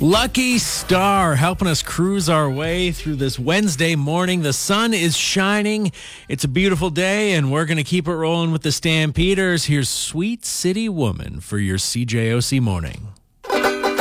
Lucky Star helping us cruise our way through this Wednesday morning. The sun is shining. It's a beautiful day, and we're going to keep it rolling with the Stampeders. Here's Sweet City Woman for your CJOC morning.